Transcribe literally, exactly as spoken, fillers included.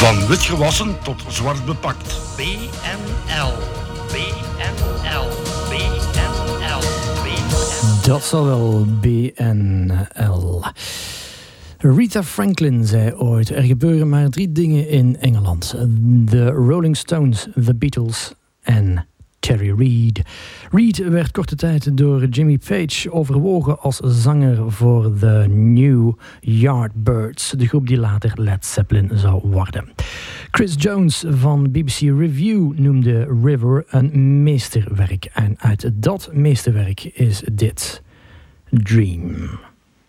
Van wit gewassen tot zwart bepakt. B N L, B N L, B N L, B N L. Dat zal wel, B N L. Rita Franklin zei ooit: er gebeuren maar drie dingen in Engeland. De Rolling Stones, The Beatles en Terry Reid. Reid werd korte tijd door Jimmy Page overwogen als zanger voor The New Yardbirds, de groep die later Led Zeppelin zou worden. Chris Jones van B B C Review noemde River een meesterwerk. En uit dat meesterwerk is dit: Dream.